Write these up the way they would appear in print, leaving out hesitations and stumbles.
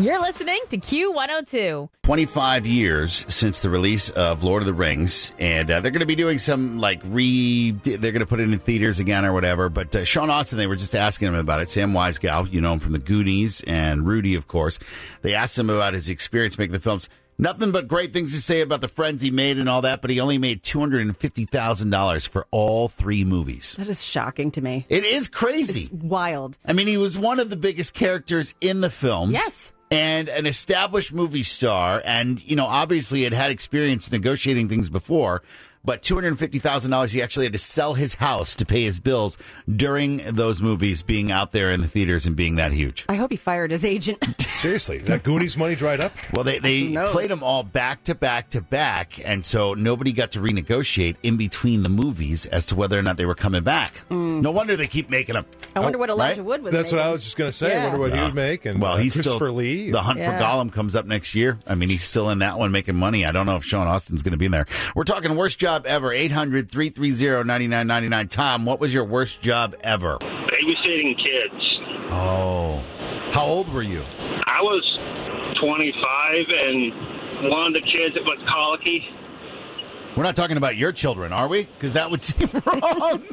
You're listening to Q102. 25 years since the release of Lord of the Rings, and they're going to be doing some, they're going to put it in theaters again or whatever, but Sean Austin, they were just asking him about it. Sam Weisgau, you know him from the Goonies, and Rudy, of course. They asked him about his experience making the films. Nothing but great things to say about the friends he made and all that, but he only made $250,000 for all 3 movies. That is shocking to me. It is crazy. It's wild. I mean, he was one of the biggest characters in the films. Yes. And an established movie star, and, obviously had experience negotiating things before, but $250,000, he actually had to sell his house to pay his bills during those movies being out there in the theaters and being that huge. I hope he fired his agent. Seriously, that Goonies money dried up? Well, they played them all back to back to back, and so nobody got to renegotiate in between the movies as to whether or not they were coming back. No wonder they keep making them. I wonder what Elijah Wood was That's making. what I was just going to say. Yeah. I wonder what he would make. And he's Christopher still, Lee. The Hunt for Gollum comes up next year. I mean, he's still in that one making money. I don't know if Sean Austin's going to be in there. We're talking worst job ever, 800-330-9999. Tom, what was your worst job ever? Babysitting kids. Oh. How old were you? I was 25, and one of the kids was colicky. We're not talking about your children, are we? Because that would seem wrong.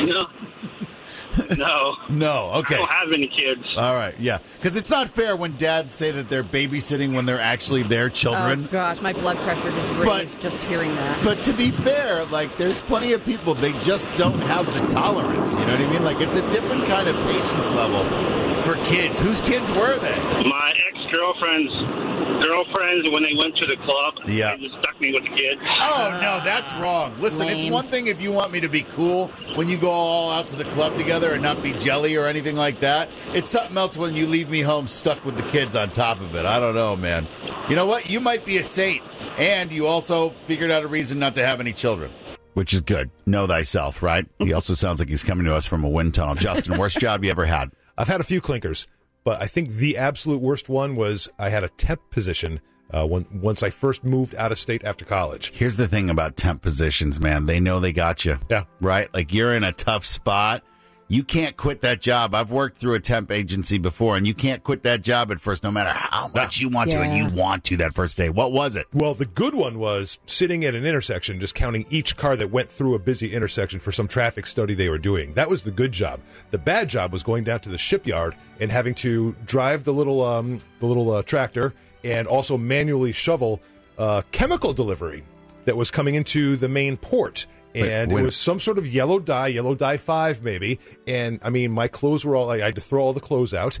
No. No, okay. I don't have any kids. All right, yeah. Because it's not fair when dads say that they're babysitting when they're actually their children. Oh, gosh, my blood pressure just raised just hearing that. But to be fair, there's plenty of people, they just don't have the tolerance. You know what I mean? It's a different kind of patience level for kids. Whose kids were they? My ex-girlfriend's girlfriends, when they went to the club, they just stuck me with the kids. Oh, no, that's wrong. Listen, It's one thing if you want me to be cool when you go all out to the club together and not be jelly or anything like that. It's something else when you leave me home stuck with the kids on top of it. I don't know, man. You know what? You might be a saint, and you also figured out a reason not to have any children. Which is good. Know thyself, right? He also sounds like he's coming to us from a wind tunnel. Justin, worst job you ever had? I've had a few clinkers. But I think the absolute worst one was I had a temp position once I first moved out of state after college. Here's the thing about temp positions, man. They know they got you. Yeah. Right? You're in a tough spot. You can't quit that job. I've worked through a temp agency before, and you can't quit that job at first, no matter how much you want to, and you want to that first day. What was it? Well, the good one was sitting at an intersection, just counting each car that went through a busy intersection for some traffic study they were doing. That was the good job. The bad job was going down to the shipyard and having to drive the little tractor and also manually shovel chemical delivery that was coming into the main port. And it was some sort of yellow dye 5 maybe. And, I mean, my clothes were all, I had to throw all the clothes out.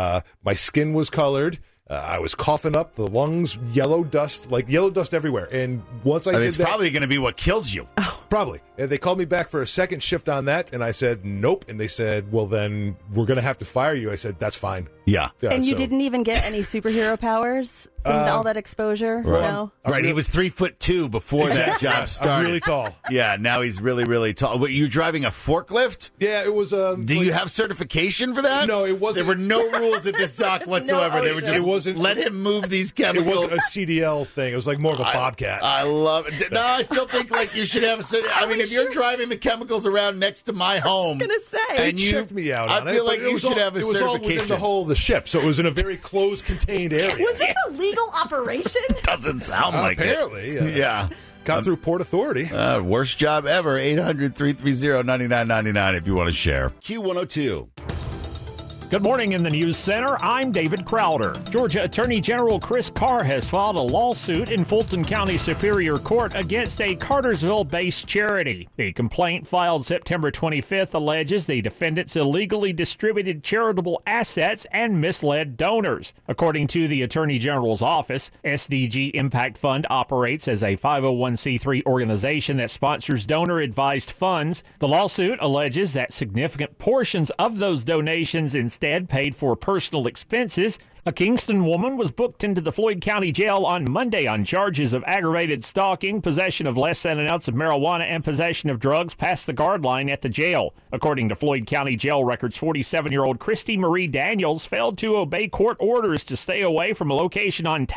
My skin was colored. I was coughing up the lungs, yellow dust everywhere. And once I did it's that... It's probably going to be what kills you. Probably. And they called me back for a second shift on that, and I said, nope. And they said, well, then we're going to have to fire you. I said, that's fine. Yeah. And you didn't even get any superhero powers from all that exposure? Right. No? Right. He was 3'2" before that job started. I'm really tall. Yeah, now he's really, really tall. Wait, you driving a forklift? Yeah, it was... Do you have certification for that? No, it wasn't. There were no rules at this dock whatsoever. They were just... It wasn't... Let him move these chemicals. It wasn't a CDL thing. It was more of a Bobcat. I love it. No, I still think you should have a... I mean, if you're driving the chemicals around next to my home... I was going to say. And you checked me out on it. I feel like you should have a certification. It was all within the whole of the ship, so it was in a very closed, contained area. Was this a legal operation? Doesn't sound like it. Apparently. Yeah. Got through Port Authority. Worst job ever. 800-330-9999 if you want to share. Q102. Good morning in the News Center. I'm David Crowder. Georgia Attorney General Chris Carr has filed a lawsuit in Fulton County Superior Court against a Cartersville-based charity. The complaint filed September 25th alleges the defendants illegally distributed charitable assets and misled donors. According to the Attorney General's office, SDG Impact Fund operates as a 501c3 organization that sponsors donor-advised funds. The lawsuit alleges that significant portions of those donations instead paid for personal expenses. A Kingston woman was booked into the Floyd County Jail on Monday on charges of aggravated stalking, possession of less than an ounce of marijuana, and possession of drugs past the guard line at the jail. According to Floyd County Jail records, 47-year-old Christy Marie Daniels failed to obey court orders to stay away from a location on